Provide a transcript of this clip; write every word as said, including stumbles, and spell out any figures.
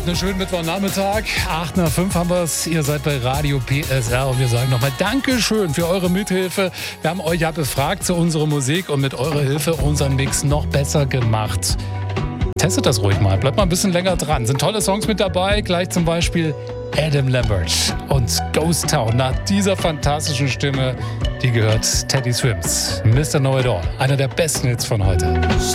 habt einen schönen Mittwochnachmittag. acht nach fünf haben wir es. Ihr seid bei Radio P S R und wir sagen nochmal Dankeschön für eure Mithilfe. Wir haben euch ja befragt zu unserer Musik und mit eurer Hilfe unseren Mix noch besser gemacht. Testet das ruhig mal. Bleibt mal ein bisschen länger dran. Sind tolle Songs mit dabei. Gleich zum Beispiel Adam Lambert und Ghost Town. Nach dieser fantastischen Stimme, die gehört Teddy Swims. Mister Know It All. Einer der besten Hits von heute.